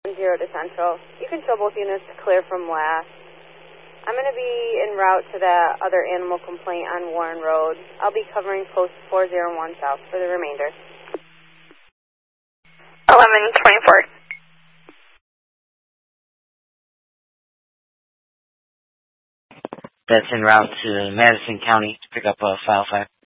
0 to Central. You can show both units clear from last. I'm going to be en route to that other animal complaint on Warren Road. I'll be covering post 401 South for the remainder. 1124. That's en route to Madison County to pick up File 5.